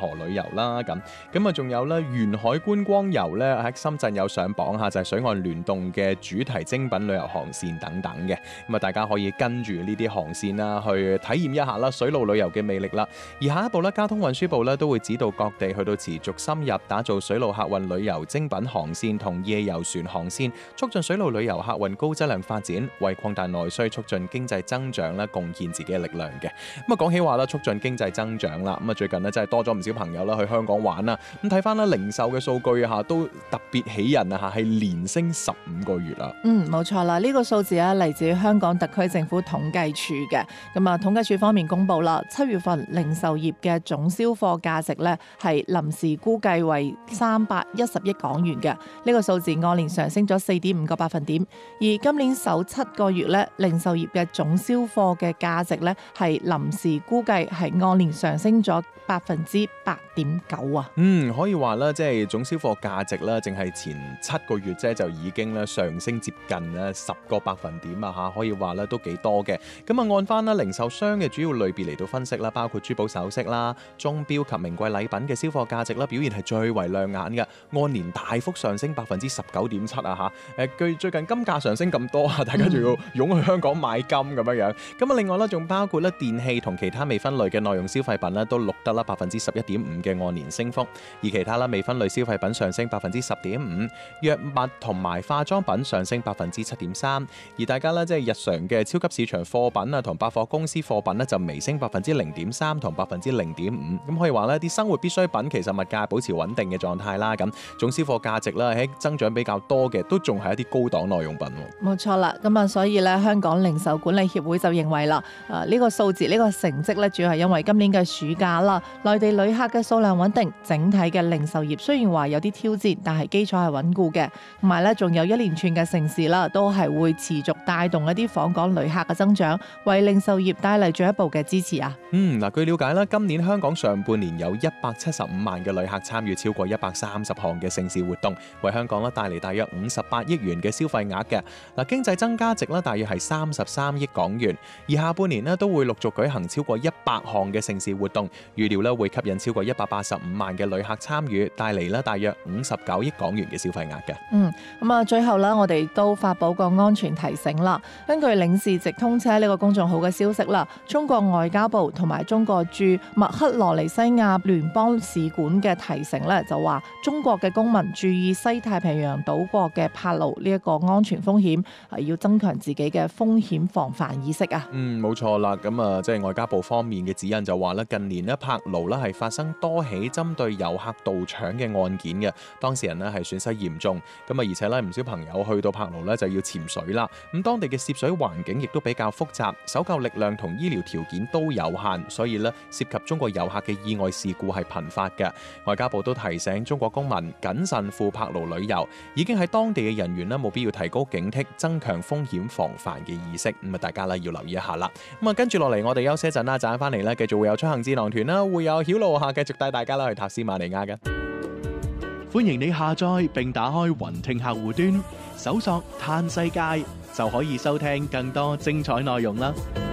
河旅遊啦，咁啊仲有咧沿海觀光遊咧喺深圳有上榜嚇，就係水岸聯動嘅主題精品旅遊航線等等嘅，咁啊大家可以跟住呢啲航線啦去體驗一下啦水路旅遊嘅魅力啦。而下一步咧，交通運輸部咧都會指導各地去到持續深入打造水路客運旅遊精品航線同夜遊船航線，促進水路旅遊客運高質量發展，為擴大內需、促進經濟增長咧貢獻自己嘅力量嘅。咁啊講起話啦，促進經濟增長啦，咁啊最近咧真係多咗唔少朋友啦去香港玩啦。咁睇翻啦零售嘅數據嚇都特別喜人啊嚇，係連升15個月啦。 冇錯啦，呢個數字咧嚟自香港特區政府統計處嘅。咁啊統計處方面公布啦，7月份零售業嘅總銷貨價值咧係臨時估計為310億港元嘅，呢個數字按年上升咗4.5個百分點。而今年首7個月咧，零售業嘅總銷貨嘅價值咧係臨時估計係按年上升咗8.9%啊。 可以話啦，即係總銷貨價值啦，淨係前7個月啫就已經咧上升接近咧10個百分點啊嚇，可以話咧都幾多嘅。咁啊按翻啦零售商嘅主要類別嚟到分析啦，包括珠寶首飾啦、鐘錶及名貴禮品嘅銷貨價值啦，表現係最為亮眼嘅，按年大幅上升19.7%啊嚇。據最近金價上升咁多啊，大家仲要湧去香港買金咁樣。咁啊另外咧仲包括咧電器同其他未分類嘅耐用消費品咧都錄得啦11.5%嘅按年升幅，而其他啦未分類消費品上升10.5%，藥物同埋化妝品上升7.3%，而大家咧即係日常嘅超級市場貨品啊同百貨公司貨品咧就微升0.3%同0.5%，咁可以話呢啲生活必需品其實物價保持穩定嘅狀態啦。咁總銷貨價值啦喺增長比較多嘅都仲係一啲高檔耐用品。 冇錯啦，咁啊所以咧香港零售管理協會就認為啦，呢個數字呢個成績咧主要係因為今年嘅暑假啦，內地旅客嘅數量穩定，整體嘅零售業雖然話有啲挑戰，但係基礎係穩固嘅，同埋咧仲有一連串嘅城市啦，都係會持續帶動一啲訪港旅客嘅增長，為零售業帶嚟進一步嘅支持啊。 據了解啦，今年香港上半年有175萬嘅旅客參與超過130項嘅盛事活動，為香港帶嚟大約58億元嘅消費額嘅。經濟增加值大約係33億港元，而下半年都會陸續舉行超過100項嘅盛事活動，預料會吸引超過185萬嘅旅客參與，帶嚟大約59億港元嘅消費額嘅。 咁啊，最後我哋都發佈個安全提醒啦。根據領事直通車呢個公眾號嘅消息啦，中國外交部同埋中國駐麥克羅尼西亞聯邦使館嘅提醒咧，就話中國嘅公民注意西太平洋島國嘅泊盧呢一個安全風險，係要增強自己嘅風險防範意識啊。 冇錯啦。咁啊，即係外交部方面嘅指引就話咧，近年咧泊盧咧係發生多起針對遊客盜搶嘅案件嘅，當事人咧係損失嚴重。咁啊，而且咧唔少朋友去到泊盧咧就要潛水啦。咁當地嘅涉水環境亦都比較複雜，搜救力量同醫療條件都有限，所以咧涉及中國遊客嘅意外事故係頻發嘅。外交部都提醒中國公民謹慎赴泊盧旅遊，已經喺當地嘅人員咧冇必要提高警惕，增強風險防範嘅意識。咁啊，大家咧要留意一下啦。咁啊，跟住落嚟我哋休息一陣啦，陣間翻嚟咧繼續會有出行智囊團啦，會有曉路下繼續帶大家啦去塔斯馬尼亞嘅。 歡迎你下載並打開雲聽客戶端，搜索嘆世界就可以收聽更多精彩內容啦。